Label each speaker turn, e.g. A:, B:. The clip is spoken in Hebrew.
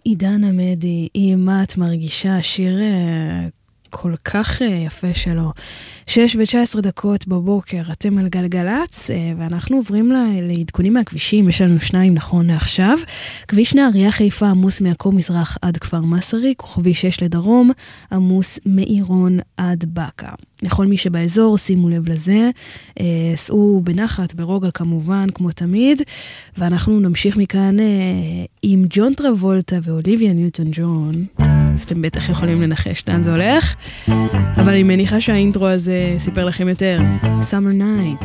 A: עידן עמדי, מה את מרגישה? שיר כל כך יפה שלו. 6:19 בבוקר, אתם על גלגלץ, ואנחנו עוברים לעדכונים מהכבישים, יש לנו 2 נכון לעכשיו. כביש נהריה חיפה עמוס מעכו מזרח עד כפר מסריק, כוכבי 6 לדרום, עמוס מעירון עד בקה. לכל מי שבאזור, שימו לב לזה, סעו בנחת, ברוגע כמובן, כמו תמיד, ואנחנו נמשיך מכאן עם ג'ון טרבולטה ואוליביה ניוטון ג'ון. אז אתם בטח יכולים לנחש לאן זה הולך, אבל אני מניחה שהאינטרו הזה סיפר לכם יותר. Summer Nights.